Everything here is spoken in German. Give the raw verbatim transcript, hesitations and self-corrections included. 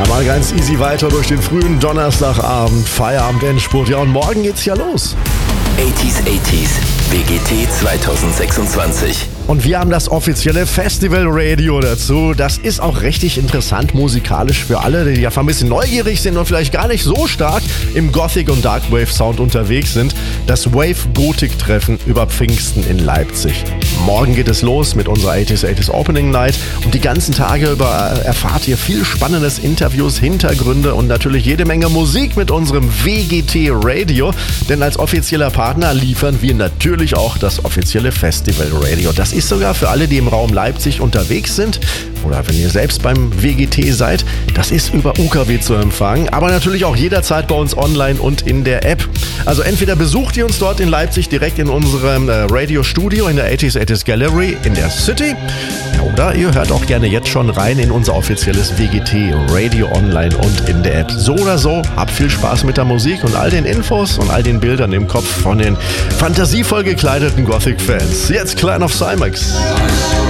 Mal ganz easy weiter durch den frühen Donnerstagabend, Feierabend, Endspurt. Ja, und morgen geht's ja los. achtziger achtziger W G T zwanzig sechsundzwanzig. Und wir haben das offizielle Festival Radio dazu. Das ist auch richtig interessant musikalisch für alle, die ja ein bisschen neugierig sind und vielleicht gar nicht so stark im Gothic- und Darkwave-Sound unterwegs sind. Das Wave-Gotik-Treffen über Pfingsten in Leipzig. Morgen geht es los mit unserer achtziger achtziger Opening Night und die ganzen Tage über erfahrt ihr viel spannendes Interviews, Hintergründe und natürlich jede Menge Musik mit unserem W G T Radio. Denn als offizieller Partner liefern wir natürlich auch das offizielle Festival Radio. Das ist sogar für alle, die im Raum Leipzig unterwegs sind oder wenn ihr selbst beim W G T seid, das ist über U K W zu empfangen, aber natürlich auch jederzeit bei uns online und in der App. Also entweder besucht ihr uns dort in Leipzig direkt in unserem äh, Radiostudio in der achtziger achtziger Gallery in der City, ja, oder ihr hört auch gerne jetzt schon rein in unser offizielles W G T Radio online und in der App. So oder so, habt viel Spaß mit der Musik und all den Infos und all den Bildern im Kopf von den fantasievoll gekleideten Gothic-Fans. Jetzt Clan of Cymax.